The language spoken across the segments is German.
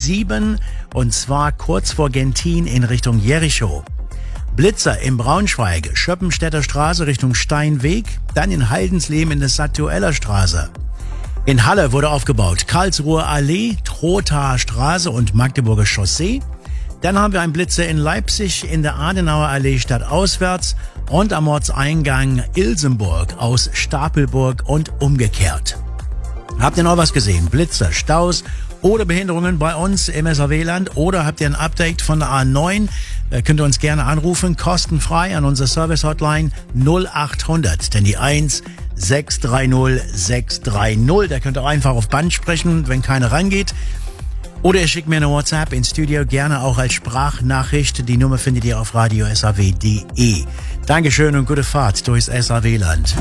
7 und zwar kurz vor Gentin in Richtung Jericho. Blitzer in Braunschweig, Schöppenstädter Straße Richtung Steinweg, dann in Haldensleben in der Satueller Straße. In Halle wurde aufgebaut Karlsruher Allee, Trothaer Straße und Magdeburger Chaussee. Dann haben wir einen Blitzer in Leipzig in der Adenauer Allee stadtauswärts und am Ortseingang Ilsenburg aus Stapelburg und umgekehrt. Habt ihr noch was gesehen? Blitzer, Staus oder Behinderungen bei uns im SAW-Land oder habt ihr ein Update von der A9? Könnt ihr uns gerne anrufen, kostenfrei an unsere Service-Hotline 0800, denn die 1 630 630. Da könnt ihr auch einfach auf Band sprechen, wenn keiner rangeht. Oder ihr schickt mir eine WhatsApp ins Studio, gerne auch als Sprachnachricht. Die Nummer findet ihr auf radio-saw.de. Dankeschön und gute Fahrt durchs SAW-Land.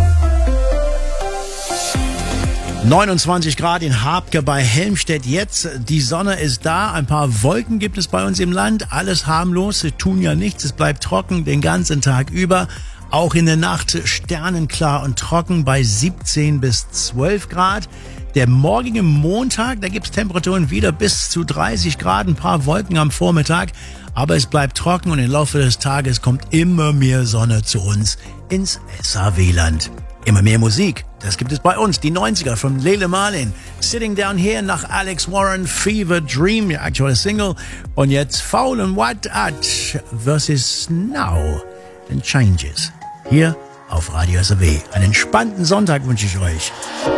29 Grad in Habke bei Helmstedt jetzt. Die Sonne ist da, ein paar Wolken gibt es bei uns im Land. Alles harmlos, sie tun ja nichts, es bleibt trocken den ganzen Tag über. Auch in der Nacht sternenklar und trocken bei 17 bis 12 Grad. Der morgige Montag, da gibt's Temperaturen wieder bis zu 30 Grad, ein paar Wolken am Vormittag. Aber es bleibt trocken und im Laufe des Tages kommt immer mehr Sonne zu uns ins SAW-Land. Immer mehr Musik, das gibt es bei uns. Die 90er von Lele Marlin. Sitting Down Here nach Alex Warren, Fever Dream, die aktuelle Single. Und jetzt Foul and What At versus Now and Changes. Hier auf Radio SAW. Einen entspannten Sonntag wünsche ich euch.